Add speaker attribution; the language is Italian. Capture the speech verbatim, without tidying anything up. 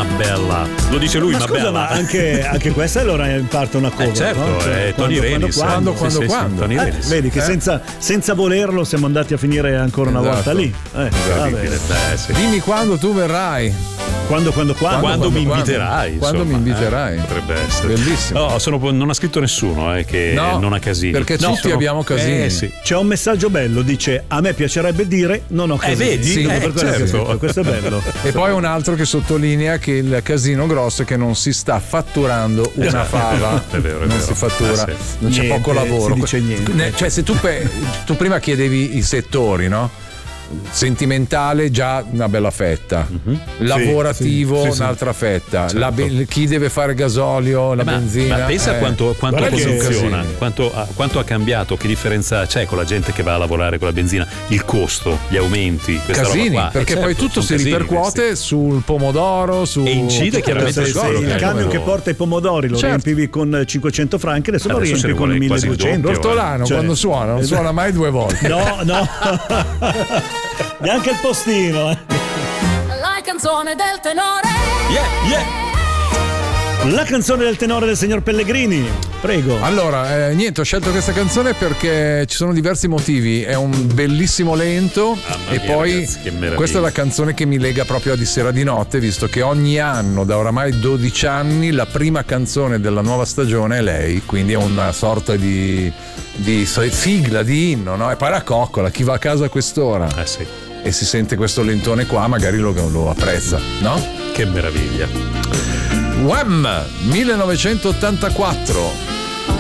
Speaker 1: ma bella. Lo dice lui,
Speaker 2: ma,
Speaker 1: ma
Speaker 2: scusa,
Speaker 1: bella.
Speaker 2: ma anche, anche questa allora è in parte una cover,
Speaker 1: eh certo,
Speaker 2: no? Cioè,
Speaker 1: è Tony Renis.
Speaker 2: quando,
Speaker 3: quando,
Speaker 1: sì,
Speaker 3: quando,
Speaker 1: sì,
Speaker 3: quando.
Speaker 1: Tony
Speaker 2: Eh,
Speaker 1: Renis.
Speaker 2: vedi che
Speaker 3: Eh?
Speaker 2: senza, senza volerlo siamo andati a finire ancora una
Speaker 3: Esatto.
Speaker 2: volta lì. Eh, vabbè.
Speaker 1: Beh, sì.
Speaker 3: Dimmi quando tu verrai.
Speaker 2: Quando, quando, quando?
Speaker 1: Quando, mi
Speaker 3: quando?
Speaker 1: inviterai,
Speaker 3: Quando
Speaker 1: insomma,
Speaker 3: mi inviterai.
Speaker 1: eh, potrebbe essere
Speaker 3: Bellissimo.
Speaker 1: no, sono, non ha scritto nessuno eh, che
Speaker 3: No,
Speaker 1: non ha casini,
Speaker 3: perché
Speaker 1: no,
Speaker 3: tutti
Speaker 1: sono-
Speaker 3: abbiamo casini.
Speaker 1: eh, sì.
Speaker 2: C'è un messaggio bello, dice: a me piacerebbe dire non ho casini.
Speaker 1: vedi?
Speaker 2: Sì,
Speaker 1: Eh,
Speaker 2: per quello che ho
Speaker 1: certo.
Speaker 2: scritto. Questo è bello.
Speaker 3: E poi un altro che sottolinea che il casino grosso è che non si sta fatturando una fava.
Speaker 1: È vero, è
Speaker 3: non
Speaker 1: vero.
Speaker 3: si fattura,
Speaker 1: Eh, sì.
Speaker 3: non c'è
Speaker 2: Niente,
Speaker 3: poco lavoro.
Speaker 2: si dice niente.
Speaker 3: Ne- Cioè, se tu, pe- tu prima chiedevi i settori, no? Sentimentale già una bella fetta, lavorativo
Speaker 2: sì, sì, sì.
Speaker 3: un'altra fetta,
Speaker 1: Certo.
Speaker 3: la be- chi deve fare gasolio, la
Speaker 1: Ma,
Speaker 3: benzina.
Speaker 1: ma pensa
Speaker 3: eh.
Speaker 1: quanto, quanto
Speaker 2: Guarda che-
Speaker 1: funziona,
Speaker 3: casini.
Speaker 1: quanto, ha- quanto ha cambiato, che differenza c'è con la gente che va a lavorare con la benzina, il costo, gli aumenti, questa
Speaker 3: Casini,
Speaker 1: roba qua.
Speaker 3: perché
Speaker 1: Eh,
Speaker 3: poi
Speaker 1: certo,
Speaker 3: tutto
Speaker 1: sono
Speaker 3: si
Speaker 1: casini
Speaker 3: ripercuote
Speaker 1: questi.
Speaker 3: sul pomodoro, su
Speaker 1: E incide chiaramente
Speaker 2: Se-
Speaker 1: su
Speaker 2: se
Speaker 1: quello
Speaker 2: il
Speaker 1: che è
Speaker 2: camion
Speaker 1: quello-
Speaker 2: che porta i pomodori lo
Speaker 3: Certo.
Speaker 2: riempivi con cinquecento franchi, adesso, lo
Speaker 1: Adesso se
Speaker 2: riempi
Speaker 1: ne
Speaker 2: con
Speaker 1: vuole quasi il
Speaker 2: milleduecento.
Speaker 1: doppio.
Speaker 3: l'ortolano
Speaker 2: Cioè-
Speaker 3: quando suona, non suona mai due volte.
Speaker 2: No, no. Neanche il postino. eh.
Speaker 4: La canzone del tenore.
Speaker 1: Yeah, yeah.
Speaker 2: La canzone del tenore del signor Pellegrini. Prego.
Speaker 3: Allora, eh, niente, ho scelto questa canzone perché ci sono diversi motivi. È un bellissimo lento
Speaker 1: Mamma
Speaker 3: e
Speaker 1: mia,
Speaker 3: poi
Speaker 1: ragazzi, che meraviglia.
Speaker 3: questa è la canzone che mi lega proprio a Di Sera di Notte, visto che ogni anno, da oramai dodici anni, la prima canzone della nuova stagione è lei, quindi è una sorta di, di sigla, di inno, no? E poi la coccola, chi va a casa a quest'ora
Speaker 1: Eh sì,
Speaker 3: e si sente questo lentone qua, magari lo, lo apprezza, no?
Speaker 1: che meraviglia.
Speaker 3: Wham! millenovecentottantaquattro,